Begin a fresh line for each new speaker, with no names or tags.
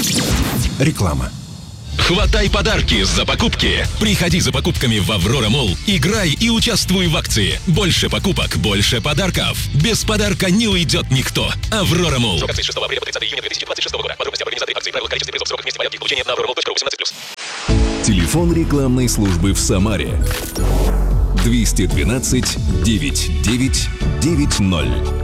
Реклама.
Хватай подарки за покупки. Приходи за покупками в Аврора Молл. Играй и участвуй в акции. Больше покупок, больше подарков. Без подарка не уйдет никто. Аврора Молл. Срок акции с 6 апреля по 30 июня 2026 года. Подробности об организаторе акции, правила, количестве призов, сроках, месте порядке получения на auroramall.ru 18+.
Телефон рекламной службы в Самаре. 212 99 90.